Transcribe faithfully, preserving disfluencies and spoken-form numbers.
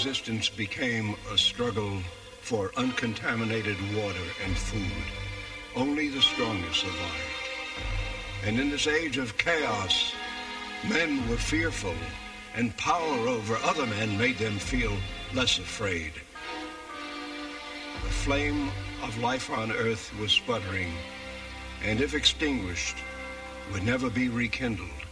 existence became a struggle for uncontaminated water and food. Only the strongest survived. And in this age of chaos, men were fearful, and power over other men made them feel less afraid. The flame of life on Earth was sputtering, and if extinguished, would never be rekindled.